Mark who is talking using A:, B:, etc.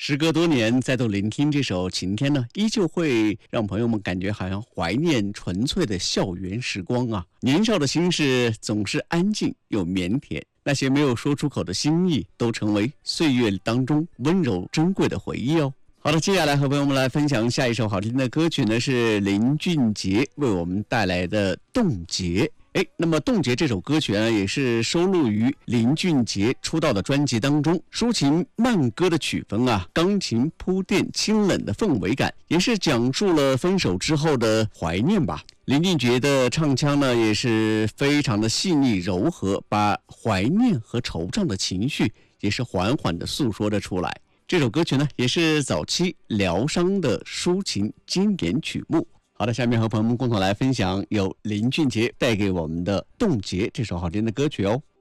A: 时隔多年，再度聆听这首《晴天》呢，依旧会让朋友们感觉好像怀念纯粹的校园时光啊。年少的心事总是安静又腼腆，那些没有说出口的心意，都成为岁月当中温柔珍贵的回忆哦。好的，接下来和朋友们来分享下一首好听的歌曲呢，是林俊杰为我们带来的《冻结》。那么《冻结》这首歌曲呢，也是收录于林俊杰出道的专辑当中。抒情慢歌的曲风啊，钢琴铺垫清冷的氛围感，也是讲述了分手之后的怀念吧。林俊杰的唱腔呢，也是非常的细腻柔和，把怀念和惆怅的情绪也是缓缓的诉说了出来。这首歌曲呢，也是早期疗伤的抒情经典曲目。好的，下面和朋友们共同来分享由林俊杰带给我们的《冻结》这首好听的歌曲哦。